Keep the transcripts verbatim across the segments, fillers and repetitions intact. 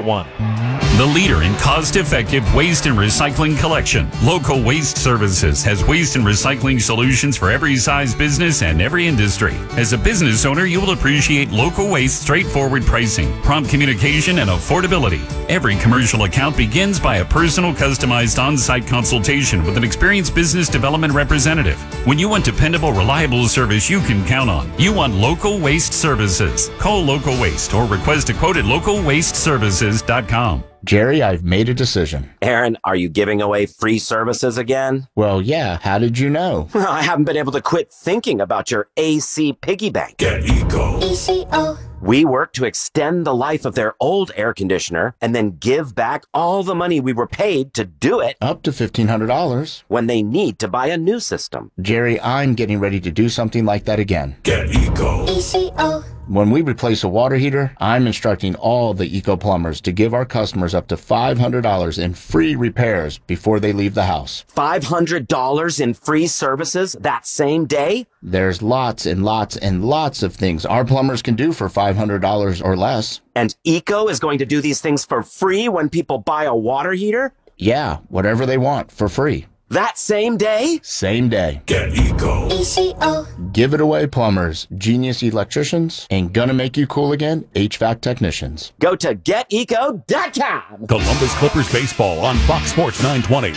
one. The leader in cost-effective waste and recycling collection, Local Waste Services has waste and recycling solutions for every size business and every industry. As a business owner, you will appreciate Local Waste straightforward pricing, prompt communication, and affordability. Every commercial account begins by a personal, customized on-site consultation with an experienced business development representative. When you want dependable, reliable service you can count on, you want Local Waste Services. Call Local Waste or request a quote at local waste services dot com. Jerry, I've made a decision. Aaron, are you giving away free services again? Well, yeah. How did you know? Well, I haven't been able to quit thinking about your A C piggy bank. Get Eco. E C O. We work to extend the life of their old air conditioner and then give back all the money we were paid to do it. Up to fifteen hundred dollars. When they need to buy a new system. Jerry, I'm getting ready to do something like that again. Get Eco. E C O. When we replace a water heater, I'm instructing all the Eco plumbers to give our customers up to five hundred dollars in free repairs before they leave the house. five hundred dollars in free services that same day? There's lots and lots and lots of things our plumbers can do for five hundred dollars or less. And Eco is going to do these things for free when people buy a water heater? Yeah, whatever they want for free. That same day? Same day. Get Eco. E C O. Give it away, plumbers, genius electricians, and gonna make you cool again, H V A C technicians. Go to get eco dot com. Columbus Clippers baseball on Fox Sports nine twenty.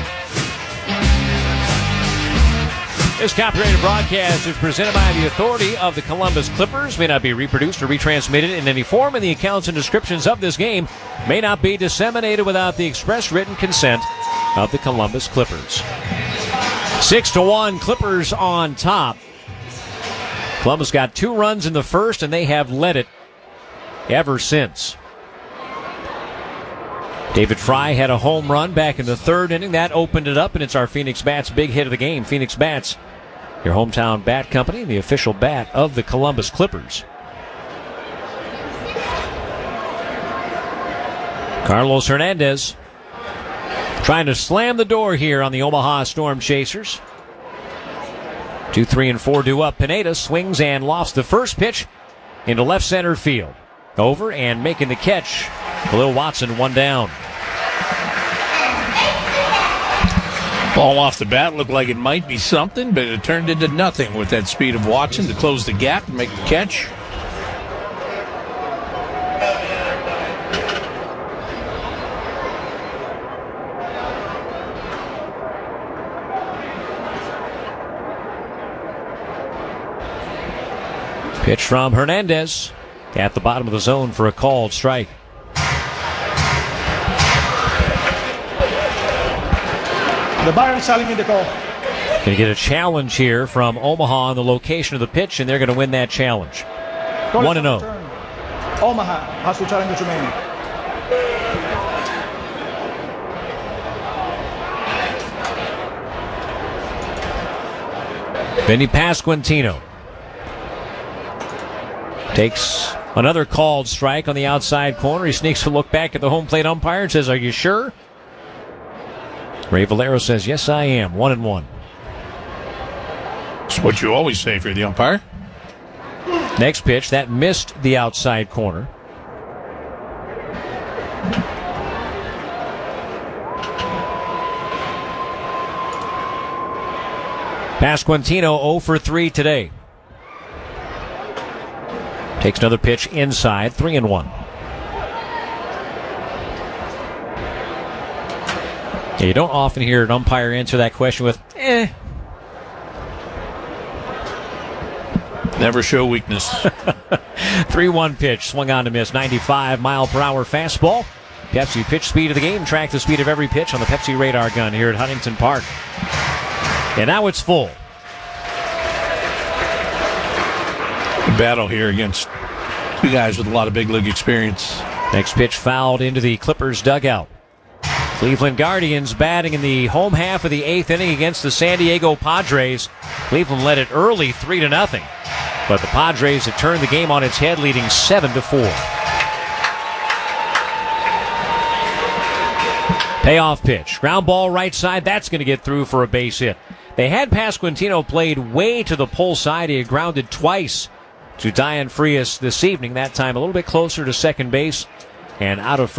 This copyrighted broadcast is presented by the authority of the Columbus Clippers. May not be reproduced or retransmitted in any form, and the accounts and descriptions of this game may not be disseminated without the express written consent of the Columbus Clippers. Six to one, Clippers on top. Columbus got two runs in the first, and they have led it ever since. David Fry had a home run back in the third inning. That opened it up, and it's our Phoenix Bats' big hit of the game. Phoenix Bats, your hometown bat company, the official bat of the Columbus Clippers. Carlos Hernandez trying to slam the door here on the Omaha Storm Chasers. Two, three, and four due up. Pineda swings and lofts the first pitch into left center field. Over and making the catch. Khalil Watson, one down. Ball off the bat looked like it might be something, but it turned into nothing with that speed of Watson to close the gap and make the catch. Pitch from Hernandez at the bottom of the zone for a called strike. The Baron selling me the call. Going to get a challenge here from Omaha on the location of the pitch, and they're going to win that challenge. one and oh. Omaha has to challenge the remaining. Vinny Pasquantino takes another called strike on the outside corner. He sneaks a look back at the home plate umpire and says, "Are you sure?" Ray Valero says, "Yes, I am." One and one. That's what you always say for the umpire. Next pitch, that missed the outside corner. Pasquantino oh for three today. Takes another pitch inside, three and one. Yeah, you don't often hear an umpire answer that question with, eh. Never show weakness. three one pitch, swung on to miss, ninety-five mile per hour fastball. Pepsi pitch speed of the game. Track the speed of every pitch on the Pepsi radar gun here at Huntington Park. And now it's full. Battle here against two guys with a lot of big league experience. Next pitch fouled into the Clippers dugout. Cleveland Guardians batting in the home half of the eighth inning against the San Diego Padres. Cleveland led it early, three to nothing, but the Padres have turned the game on its head, leading seven to four. Payoff pitch, ground ball right side. That's going to get through for a base hit. They had Pasquantino played way to the pull side. He had grounded twice to Diane Frias this evening. That time a little bit closer to second base and out of.